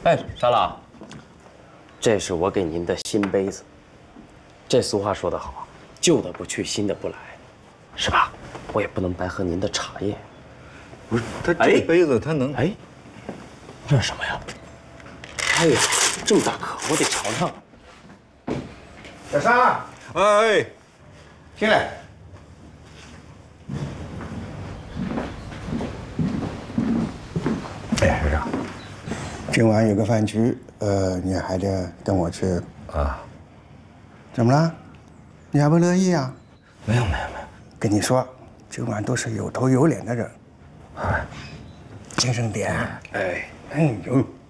哎，沙老，这是我给您的新杯子。这俗话说得好，旧的不去，新的不来，是吧？我也不能白喝您的茶叶。 不是，他这杯子他能？ 哎，这是什么呀？哎呀，这么大颗，我得尝尝。 小沙， 哎， 进来。哎，学长，今晚有个饭局，你还得跟我去啊？怎么了？你还不乐意啊？ 没有。 跟你说，今晚都是有头有脸的人。哎，精神点。哎呦。